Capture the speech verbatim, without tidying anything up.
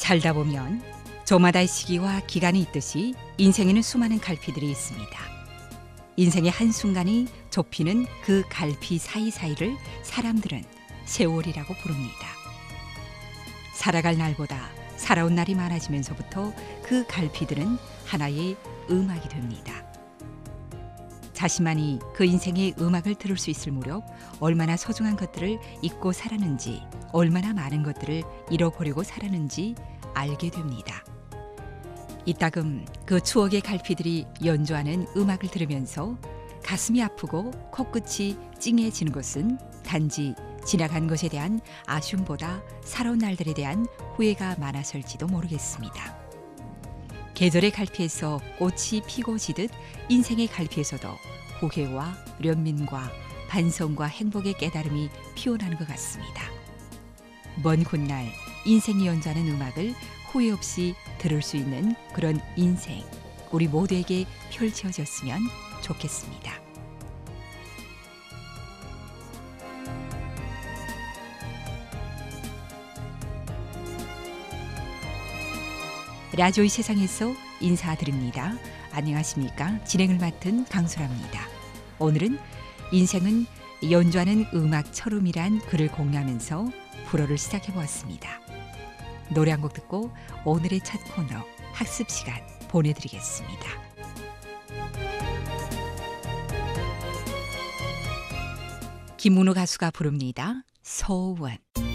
살다 보면 저마다의 시기와 기간이 있듯이 인생에는 수많은 갈피들이 있습니다. 인생의 한순간이 좁히는 그 갈피 사이사이를 사람들은 세월이라고 부릅니다. 살아갈 날보다 살아온 날이 많아지면서부터 그 갈피들은 하나의 음악이 됩니다. 자신만이 그 인생의 음악을 들을 수 있을 무렵 얼마나 소중한 것들을 잊고 살았는지, 얼마나 많은 것들을 잃어버리고 살았는지 알게 됩니다. 이따금 그 추억의 갈피들이 연주하는 음악을 들으면서 가슴이 아프고 코끝이 찡해지는 것은 단지 지나간 것에 대한 아쉬움보다 살아온 날들에 대한 후회가 많아서일지도 모르겠습니다. 계절의 갈피에서 꽃이 피고 지듯 인생의 갈피에서도 후회와 연민과 반성과 행복의 깨달음이 피어나는 것 같습니다. 먼 훗날 인생이 연주하는 음악을 후회 없이 들을 수 있는 그런 인생, 우리 모두에게 펼쳐졌으면 좋겠습니다. 라디오의 세상에서 인사드립니다. 안녕하십니까? 진행을 맡은 강소라입니다. 오늘은 인생은 연주하는 음악처럼이란 글을 공유하면서 불어를 시작해 보았습니다. 노래 한 곡 듣고 오늘의 첫 코너 학습 시간 보내드리겠습니다. 김문호 가수가 부릅니다. 소원.